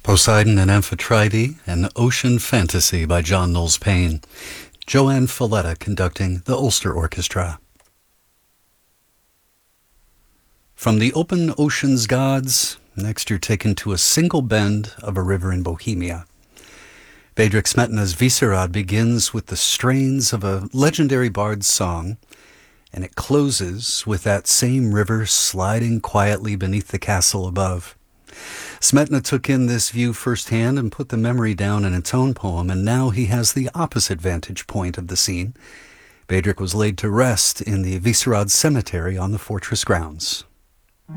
Poseidon and Amphitrite, an Ocean Fantasy by John Knowles Paine. Joanne Falletta conducting the Ulster Orchestra. From the open ocean's gods, next you're taken to a single bend of a river in Bohemia. Bedřich Smetana's Vyšehrad begins with the strains of a legendary bard's song, and it closes with that same river sliding quietly beneath the castle above. Smetana took in this view firsthand and put the memory down in its own poem, and now he has the opposite vantage point of the scene. Bedřich was laid to rest in the Vyšehrad cemetery on the fortress grounds.